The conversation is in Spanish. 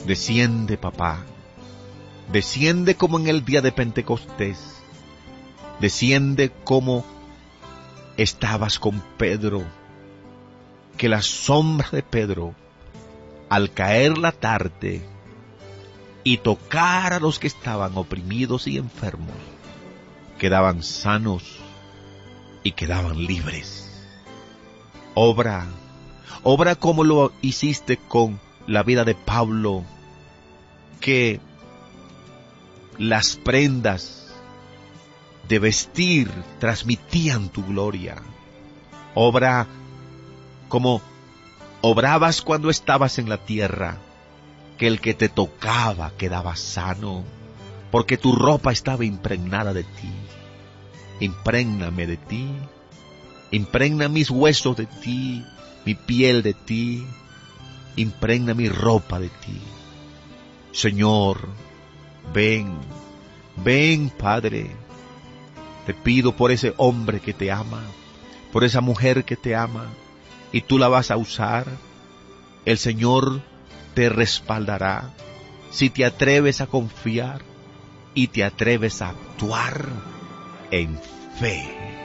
Desciende, papá. Desciende como en el día de Pentecostés. Desciende como estabas con Pedro. Que la sombra de Pedro, al caer la tarde y tocar a los que estaban oprimidos y enfermos, quedaban sanos y quedaban libres. Obra como lo hiciste con la vida de Pablo, que las prendas de vestir transmitían tu gloria. Obra como obrabas cuando estabas en la tierra, que el que te tocaba quedaba sano, porque tu ropa estaba impregnada de ti. Imprégname de ti, impregna mis huesos de ti, mi piel de ti, impregna mi ropa de ti. Señor, ven, ven, Padre. Te pido por ese hombre que te ama, por esa mujer que te ama, y tú la vas a usar. El Señor te respaldará si te atreves a confiar y te atreves a actuar en fe.